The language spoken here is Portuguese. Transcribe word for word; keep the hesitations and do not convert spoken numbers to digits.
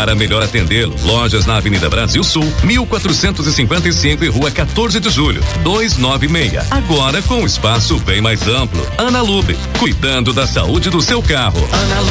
para melhor atendê-lo. Lojas na Avenida Brasil Sul, mil quatrocentos e cinquenta e cinco e Rua quatorze de Julho, duzentos e noventa e seis. Agora com um espaço bem mais amplo. Ana Lube, cuidando da saúde do seu carro. Ana Lube.